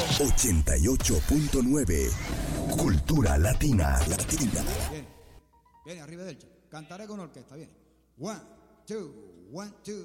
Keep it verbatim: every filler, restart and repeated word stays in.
ochenta y ocho punto nueve Cultura Latina. Latina. Viene, viene, arriba del cantaré con orquesta, viene. One, two, one, two.